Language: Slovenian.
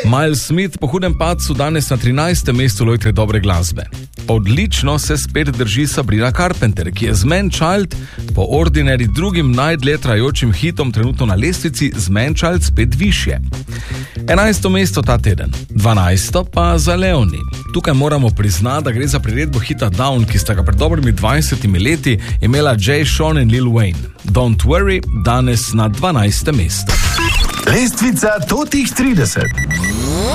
Miles Smith po hudem padcu danes na 13. mestu lojtre dobre glasbe. Odlično se spet drži Sabrina Carpenter, ki je z Man Child po Ordinary drugim najdlje trajajočim hitom trenutno na lestvici, z Man Child spet višje. 11. mesto ta teden, 12. pa za Leoni. Tukaj moramo priznati, da gre za priredbo hita Down, ki sta ga pred dobrimi 20 leti imela Jay Sean in Lil Wayne. Don't Worry, danes na 12. mestu. Lestvica totih 30.